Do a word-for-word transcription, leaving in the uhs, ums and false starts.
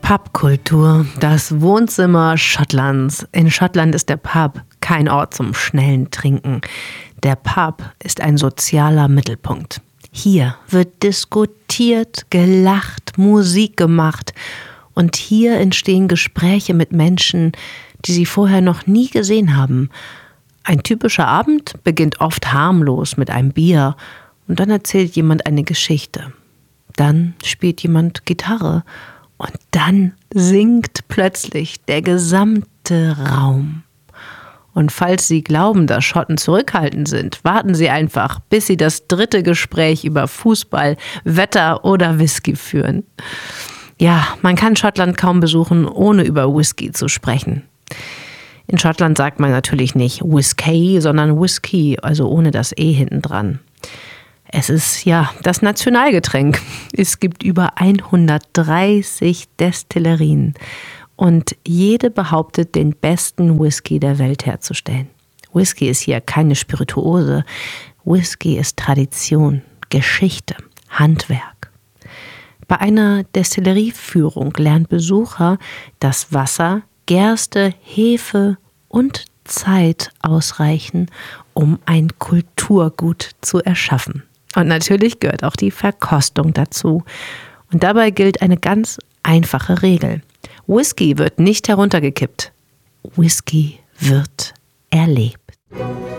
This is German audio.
Pubkultur, das Wohnzimmer Schottlands. In Schottland ist der Pub kein Ort zum schnellen Trinken. Der Pub ist ein sozialer Mittelpunkt. Hier wird diskutiert, gelacht, Musik gemacht. Und hier entstehen Gespräche mit Menschen, die sie vorher noch nie gesehen haben. Ein typischer Abend beginnt oft harmlos mit einem Bier und dann erzählt jemand eine Geschichte. Dann spielt jemand Gitarre und dann singt plötzlich der gesamte Raum. Und falls Sie glauben, dass Schotten zurückhaltend sind, warten Sie einfach, bis Sie das dritte Gespräch über Fußball, Wetter oder Whisky führen. Ja, man kann Schottland kaum besuchen, ohne über Whisky zu sprechen. In Schottland sagt man natürlich nicht Whisky, sondern Whisky, also ohne das E hinten dran. Es ist ja das Nationalgetränk. Es gibt über hundertdreißig Destillerien und jede behauptet, den besten Whisky der Welt herzustellen. Whisky ist hier keine Spirituose. Whisky ist Tradition, Geschichte, Handwerk. Bei einer Destillerieführung lernt Besucher, dass Wasser, Gerste, Hefe und Zeit ausreichen, um ein Kulturgut zu erschaffen. Und natürlich gehört auch die Verkostung dazu. Und dabei gilt eine ganz einfache Regel. Whisky wird nicht heruntergekippt. Whisky wird erlebt.